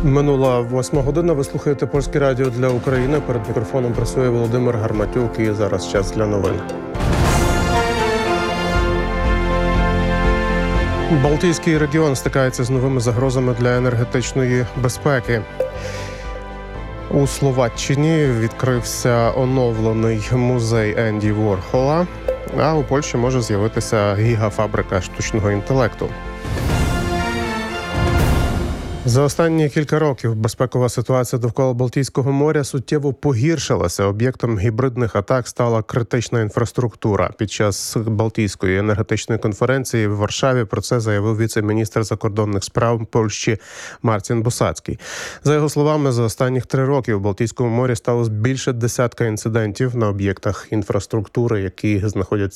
Минула 8 година. Ви слухаєте Польське радіо для України. Перед мікрофоном працює Володимир Гарматюк. І зараз час для новин. Балтійський регіон стикається з новими загрозами для енергетичної безпеки. У Словаччині відкрився оновлений музей Енді Ворхола, а у Польщі може з'явитися гігафабрика штучного інтелекту. За останні кілька років безпекова ситуація довкола Балтійського моря суттєво погіршилася. Об'єктом гібридних атак стала критична інфраструктура. Під час Балтійської енергетичної конференції в Варшаві про це заявив віце-міністр закордонних справ Польщі Марцін Босацький. За його словами, за останніх 3 роки у Балтійському морі сталося більше десятка інцидентів на об'єктах інфраструктури, які знаходяться